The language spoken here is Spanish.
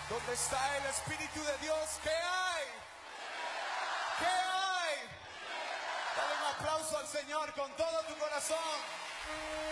¿Dónde está el Espíritu de Dios? ¿Qué hay? ¿Qué hay? Dale un aplauso al Señor con todo tu corazón.